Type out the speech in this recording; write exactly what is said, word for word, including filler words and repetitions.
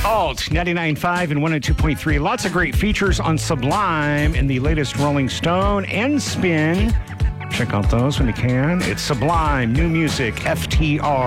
Alt, ninety-nine point five and one oh two point three. Lots of great features on Sublime in the latest Rolling Stone and Spin. Check out those when you can. It's Sublime, new music, F T R.